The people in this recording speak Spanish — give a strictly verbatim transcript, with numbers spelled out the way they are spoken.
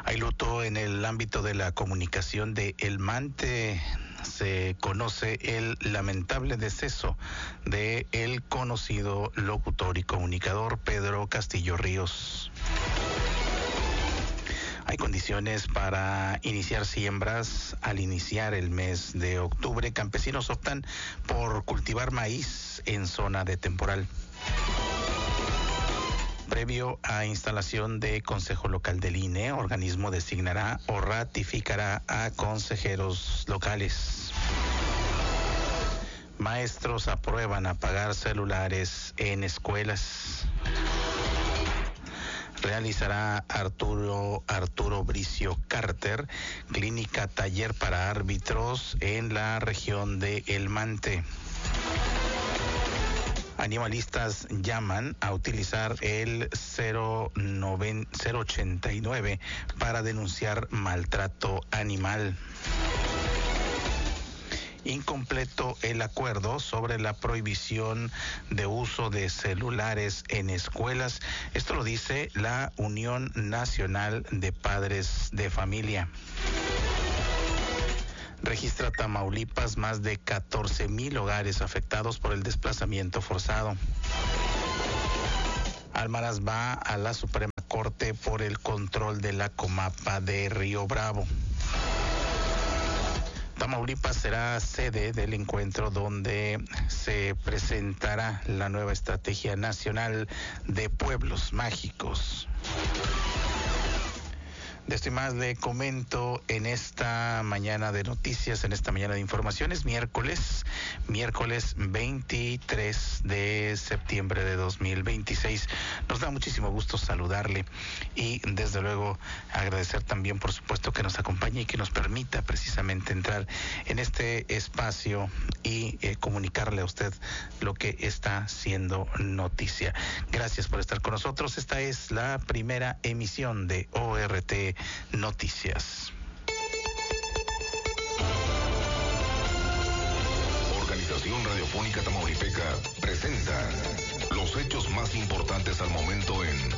Hay luto en el ámbito de la comunicación de El Mante. Se conoce el lamentable deceso de el conocido locutor y comunicador Pedro Castillo Ríos. Hay condiciones para iniciar siembras al iniciar el mes de octubre. Campesinos optan por cultivar maíz en zona de temporal. Previo a instalación de Consejo Local del I N E, organismo designará o ratificará a consejeros locales. Maestros aprueban apagar celulares en escuelas. Realizará Arturo Arturo Bricio Carter clínica taller para árbitros en la región de El Mante. Animalistas llaman a utilizar el cero ochenta y nueve para denunciar maltrato animal. Incompleto el acuerdo sobre la prohibición de uso de celulares en escuelas. Esto lo dice la Unión Nacional de Padres de Familia. Registra Tamaulipas más de catorce mil hogares afectados por el desplazamiento forzado. Almaraz va a la Suprema Corte por el control de la Comapa de Río Bravo. Tamaulipas será sede del encuentro donde se presentará la nueva Estrategia Nacional de Pueblos Mágicos. De esto y más le comento en esta mañana de noticias, en esta mañana de informaciones, miércoles, miércoles veintitrés de septiembre de dos mil veintiséis. Nos da muchísimo gusto saludarle y desde luego agradecer también, por supuesto, que nos acompañe y que nos permita precisamente entrar en este espacio y eh, comunicarle a usted lo que está siendo noticia. Gracias por estar con nosotros. Esta es la primera emisión de O R T Noticias. Organización Radiofónica Tamaulipeca presenta los hechos más importantes al momento en